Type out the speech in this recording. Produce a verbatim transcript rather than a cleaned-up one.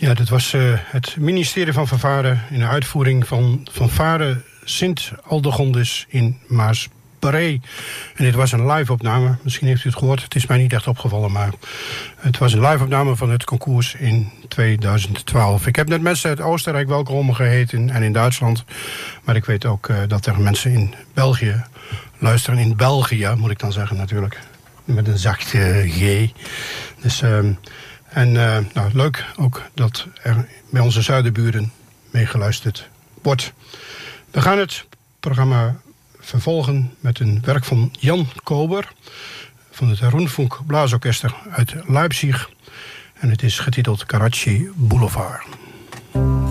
Ja, dit was uh, het ministerie van Fanfare in de uitvoering van Fanfare Sint Aldegondis in Maasbree. En dit was een live-opname. Misschien heeft u het gehoord. Het is mij niet echt opgevallen, maar het was een live-opname van het concours in tweeduizend twaalf. Ik heb net mensen uit Oostenrijk welkom geheten en in Duitsland. Maar ik weet ook uh, dat er mensen in België luisteren. In België, moet ik dan zeggen natuurlijk. Met een zachte G. Dus... Uh, En uh, nou, leuk ook dat er bij onze zuidenburen meegeluisterd wordt. We gaan het programma vervolgen met een werk van Jan Kober van het Rundfunk Blaasorkester uit Leipzig. En het is getiteld Karachi Boulevard.